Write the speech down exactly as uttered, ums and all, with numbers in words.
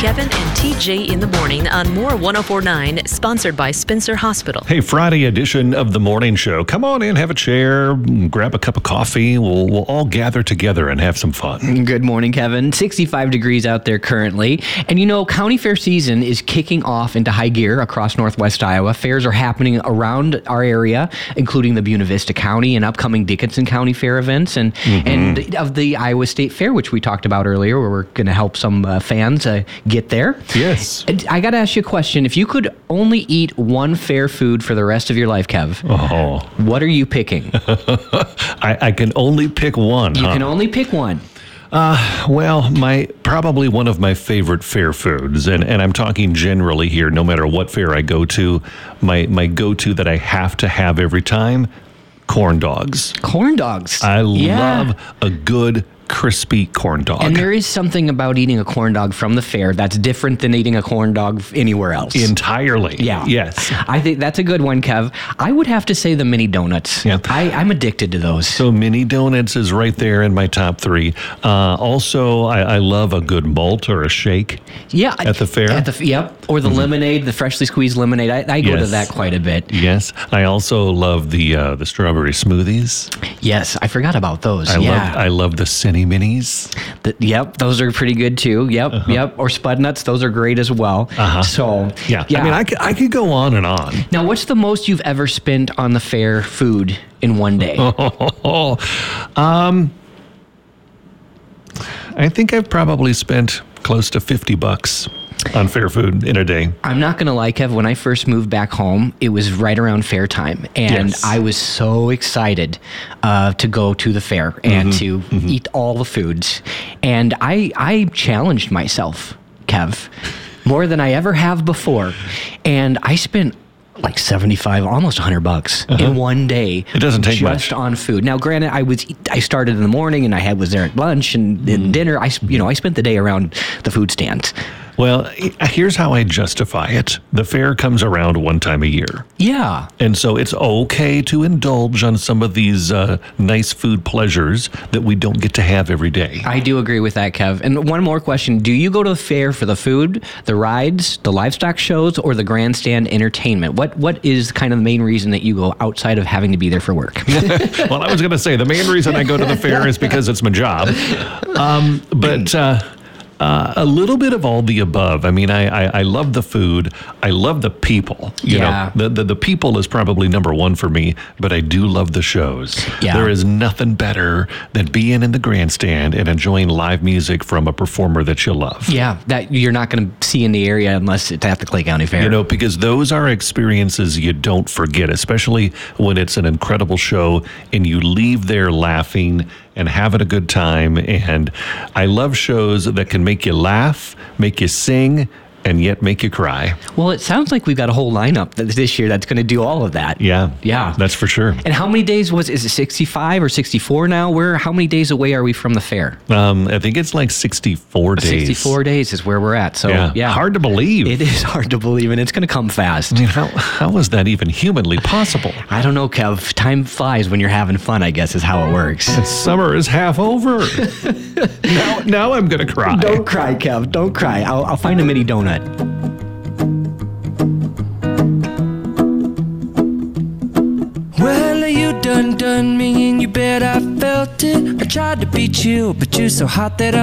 Kevin and T J in the morning on More one oh four point nine, sponsored by Spencer Hospital. Hey, Friday edition of the morning show. Come on in, have a chair, grab a cup of coffee. We'll, we'll all gather together and have some fun. Good morning, Kevin. sixty-five degrees out there currently. And you know, county fair season is kicking off into high gear across Northwest Iowa. Fairs are happening around our area, including the Buena Vista County and upcoming Dickinson County Fair events, and mm-hmm. and of the Iowa State Fair, which we talked about earlier, where we're going to help some uh, fans uh, get there. Yes. I got to ask you a question. If you could only eat one fair food for the rest of your life, Kev, oh. what are you picking? I, I can only pick one. You huh? can only pick one. Uh, well, my probably one of my favorite fair foods, and, and I'm talking generally here, no matter what fair I go to, my, my go-to that I have to have every time, corn dogs. Corn dogs. I yeah. love a good crispy corn dog. And there is something about eating a corn dog from the fair that's different than eating a corn dog anywhere else. Entirely. Yeah. Yes. I think that's a good one, Kev. I would have to say the mini donuts. Yeah. I, I'm addicted to those. So mini donuts is right there in my top three. Uh, also, I, I love a good malt or a shake. Yeah. At the fair. At the Yep. Or the mm-hmm. lemonade, the freshly squeezed lemonade. I, I go yes. to that quite a bit. Yes. I also love the uh, the strawberry smoothies. Yes. I forgot about those. I yeah. love I love the Cinny Minis. The, yep, those are pretty good too. Yep, uh-huh. yep. Or Spud Nuts, those are great as well. Uh-huh. So, yeah. yeah. I mean, I could, I could go on and on. Now, what's the most you've ever spent on the fair food in one day? Oh, um, I think I've probably spent close to fifty bucks on fair food in a day. I'm not going to lie, Kev, when I first moved back home, it was right around fair time. And yes. I was so excited uh, to go to the fair and mm-hmm. to mm-hmm. eat all the foods. And I, I challenged myself, Kev, more than I ever have before. And I spent like seventy-five, almost one hundred bucks uh-huh. in one day. It doesn't take just much. Just on food. Now, granted, I was I started in the morning and I had was there at lunch and, mm. and dinner. I you know I spent the day around the food stands. Well, here's how I justify it. The fair comes around one time a year. Yeah. And so it's okay to indulge on some of these uh, nice food pleasures that we don't get to have every day. I do agree with that, Kev. And one more question. Do you go to the fair for the food, the rides, the livestock shows, or the grandstand entertainment? What What is kind of the main reason that you go outside of having to be there for work? Well, I was going to say the main reason I go to the fair is because it's my job. Um, but... Uh, Uh, a little bit of all the above. I mean, I, I, I love the food. I love the people. You yeah. know, the, the the people is probably number one for me, but I do love the shows. Yeah. There is nothing better than being in the grandstand and enjoying live music from a performer that you love. Yeah, that you're not going to see in the area unless it's at the Clay County Fair. You know, because those are experiences you don't forget, especially when it's an incredible show and you leave there laughing and having a good time. And I love shows that can make you laugh, make you sing, and yet make you cry. Well, it sounds like we've got a whole lineup this year that's going to do all of that. Yeah. Yeah. That's for sure. And how many days was, is it sixty-five or sixty-four now? Where, how many days away are we from the fair? Um, I think it's like sixty-four days. sixty-four days is where we're at. So, yeah. yeah. Hard to believe. It is hard to believe, and it's going to come fast. I mean, how, how is that even humanly possible? I don't know, Kev. Time flies when you're having fun, I guess, is how it works. Summer is half over. now, now I'm going to cry. Don't cry, Kev. Don't cry. I'll, I'll find a mini donut. Well, you done done me and you bet I felt it. I tried to beat you, but you're so hot that I